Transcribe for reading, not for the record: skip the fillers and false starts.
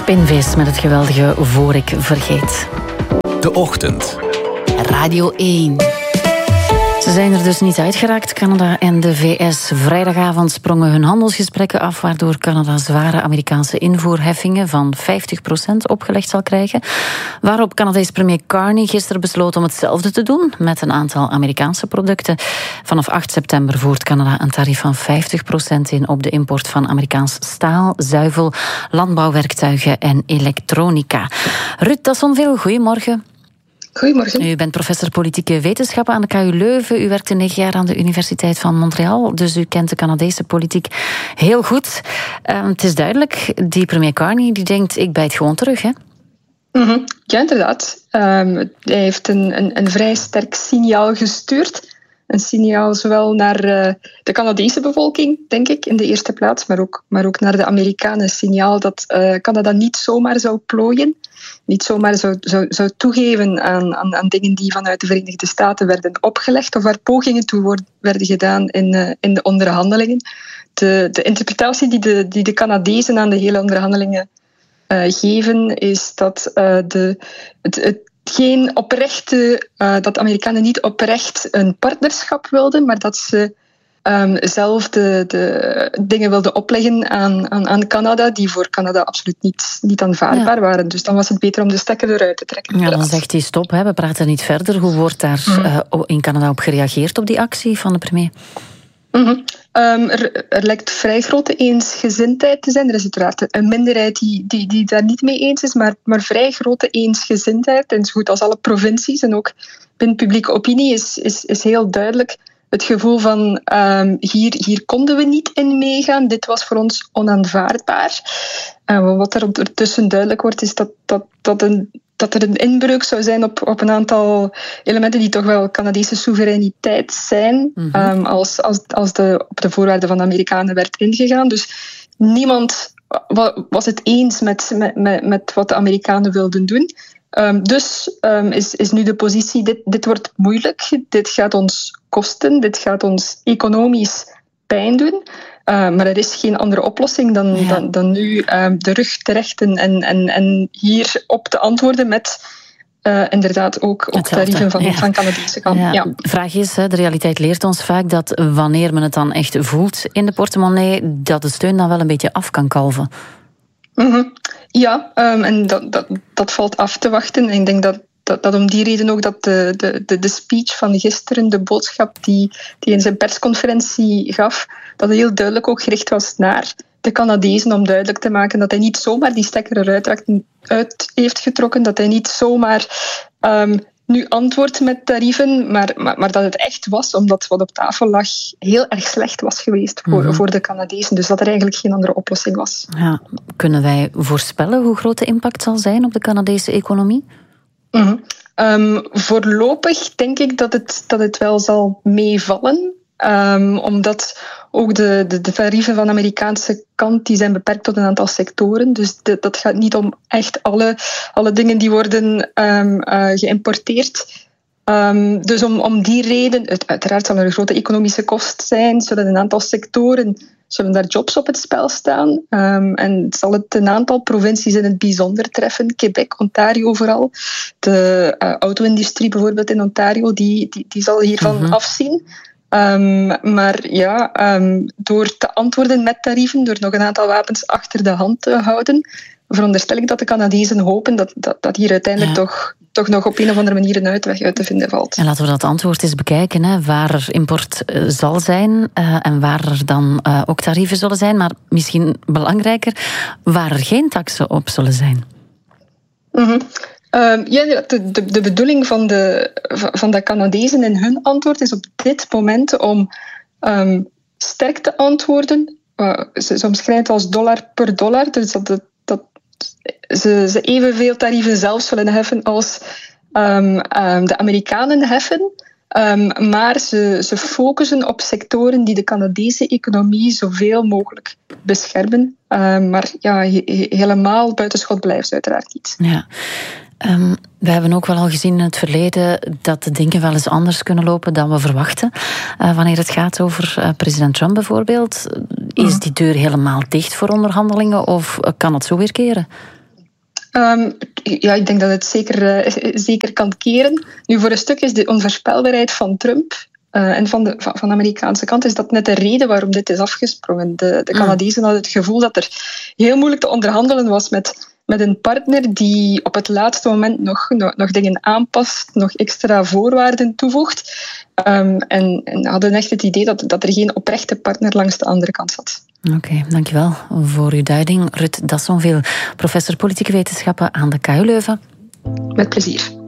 Spinvis met het geweldige Voor ik vergeet. De Ochtend. Radio 1. Ze zijn er dus niet uitgeraakt, Canada en de VS. Vrijdagavond sprongen hun handelsgesprekken af, waardoor Canada zware Amerikaanse invoerheffingen van 50% opgelegd zal krijgen. Waarop Canadese premier Carney gisteren besloot om hetzelfde te doen met een aantal Amerikaanse producten. Vanaf 8 september voert Canada een tarief van 50% in op de import van Amerikaans staal, zuivel, landbouwwerktuigen en elektronica. Ruud Tassonville, goedemorgen. Goedemorgen. U bent professor politieke wetenschappen aan de KU Leuven. U werkte 9 jaar aan de Universiteit van Montreal, dus u kent de Canadese politiek heel goed. Het is duidelijk, die premier Carney die denkt, ik bijt gewoon terug, hè? Mm-hmm. Ja, inderdaad. Hij heeft een vrij sterk signaal gestuurd. Een signaal zowel naar de Canadese bevolking, denk ik, in de eerste plaats, maar ook naar de Amerikanen. Een signaal dat Canada niet zomaar zou plooien, niet zomaar zou toegeven aan dingen die vanuit de Verenigde Staten werden opgelegd of waar pogingen toe werden gedaan in de onderhandelingen. De interpretatie die de Canadezen aan de hele onderhandelingen geven, is dat geen oprechte, dat de Amerikanen niet oprecht een partnerschap wilden, maar dat ze zelf de dingen wilden opleggen aan Canada, die voor Canada absoluut niet aanvaardbaar waren. Dus dan was het beter om de stekker eruit te trekken. Ja, dan zegt hij stop, we praten niet verder. Hoe wordt daar in Canada op gereageerd, op die actie van de premier? Mm-hmm. Er lijkt vrij grote eensgezindheid te zijn. Er is uiteraard een minderheid die daar niet mee eens is, maar vrij grote eensgezindheid. En zo goed als alle provincies en ook binnen publieke opinie is heel duidelijk het gevoel van hier konden we niet in meegaan. Dit was voor ons onaanvaardbaar. Wat er ondertussen duidelijk wordt, is dat er een inbreuk zou zijn op een aantal elementen die toch wel Canadese soevereiniteit zijn, als op de voorwaarden van de Amerikanen werd ingegaan. Dus niemand was het eens met wat de Amerikanen wilden doen. Dus is nu de positie, dit wordt moeilijk, dit gaat ons kosten, dit gaat ons economisch pijn doen. Maar er is geen andere oplossing dan nu de rug te rechten en hierop te antwoorden met inderdaad ook tarieven van Canadese kant. Ja. De vraag is, de realiteit leert ons vaak dat wanneer men het dan echt voelt in de portemonnee, dat de steun dan wel een beetje af kan kalven. Mm-hmm. Ja, en dat valt af te wachten. En ik denk dat om die reden ook dat de speech van gisteren, de boodschap die in zijn persconferentie gaf, dat heel duidelijk ook gericht was naar de Canadezen, om duidelijk te maken dat hij niet zomaar die stekker eruit uit heeft getrokken, dat hij niet zomaar nu antwoordt met tarieven, maar dat het echt was, omdat wat op tafel lag heel erg slecht was geweest voor de Canadezen. Dus dat er eigenlijk geen andere oplossing was. Ja, kunnen wij voorspellen hoe groot de impact zal zijn op de Canadese economie? Voorlopig denk ik dat het wel zal meevallen. Omdat ook de tarieven van de Amerikaanse kant die zijn beperkt tot een aantal sectoren. Dus dat gaat niet om echt alle dingen die worden geïmporteerd. Dus om die reden, uiteraard zal er een grote economische kost zijn, zullen een aantal sectoren, zullen daar jobs op het spel staan. En zal het een aantal provincies in het bijzonder treffen, Quebec, Ontario vooral. De auto-industrie bijvoorbeeld in Ontario, die zal hiervan afzien. Maar ja, door te antwoorden met tarieven, door nog een aantal wapens achter de hand te houden, veronderstel ik dat de Canadezen hopen dat hier uiteindelijk toch nog op een of andere manier een uitweg uit te vinden valt. En laten we dat antwoord eens bekijken, hè, waar er import zal zijn en waar er dan ook tarieven zullen zijn, maar misschien belangrijker, waar er geen taksen op zullen zijn. De bedoeling van de Canadezen in hun antwoord is op dit moment om sterk te antwoorden. Ze omschrijven het als dollar per dollar, dus dat ze evenveel tarieven zelf zullen heffen als de Amerikanen heffen. Maar ze focussen op sectoren die de Canadese economie zoveel mogelijk beschermen. Maar ja, helemaal buitenschot blijft ze uiteraard niet. Ja. We hebben ook wel al gezien in het verleden dat de dingen wel eens anders kunnen lopen dan we verwachten. Wanneer het gaat over president Trump bijvoorbeeld. Is die deur helemaal dicht voor onderhandelingen of kan het zo weer keren? Ik denk dat het zeker kan keren. Nu, voor een stuk is de onvoorspelbaarheid van Trump en van de Amerikaanse kant is dat net de reden waarom dit is afgesprongen. De Canadezen hadden het gevoel dat er heel moeilijk te onderhandelen was met een partner die op het laatste moment nog dingen aanpast, nog extra voorwaarden toevoegt. En hadden echt het idee dat er geen oprechte partner langs de andere kant zat. Oké, dankjewel voor uw duiding. Ruth Dassonville, professor politieke wetenschappen aan de KU Leuven. Met plezier.